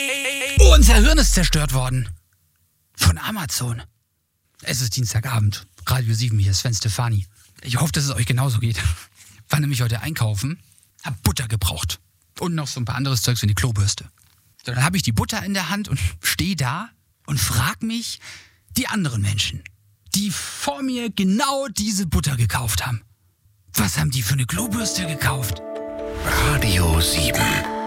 Unser Hirn ist zerstört worden. Von Amazon. Es ist Dienstagabend. Radio 7, hier ist Sven Stefani. Ich hoffe, dass es euch genauso geht. War nämlich heute einkaufen, hab Butter gebraucht. Und noch so ein paar anderes Zeugs wie eine Klobürste. So, dann habe ich die Butter in der Hand und stehe da und frag mich die anderen Menschen, die vor mir genau diese Butter gekauft haben. Was haben die für eine Klobürste gekauft? Radio 7.